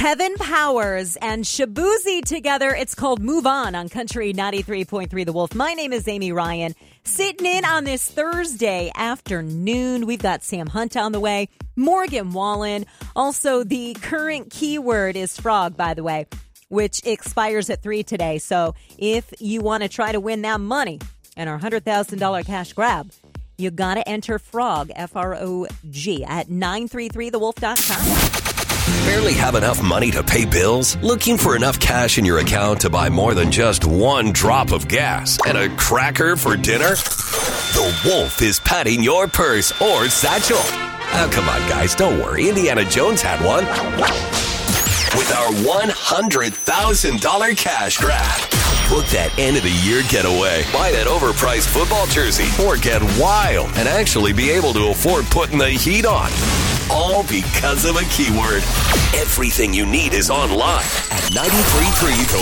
Kevin Powers and Shabuzi together. It's called Move On Country 93.3 The Wolf. My name is Amy Ryan. Sitting in on this Thursday afternoon, we've got Sam Hunt on the way, Morgan Wallen. Also, the current keyword is frog, by the way, which expires at 3 today. So if you want to try to win that money and our $100,000 cash grab, you got to enter frog, F-R-O-G, at 933thewolf.com. Barely have enough money to pay bills? Looking for enough cash in your account to buy more than just one drop of gas and a cracker for dinner? The Wolf is patting your purse or satchel. Oh, come on, guys, don't worry. Indiana Jones had one. With our $100,000 cash grab. Book that end-of-the-year getaway. Buy that overpriced football jersey. Or get wild and actually be able to afford putting the heat on. All because of a keyword. Everything you need is online at 93.3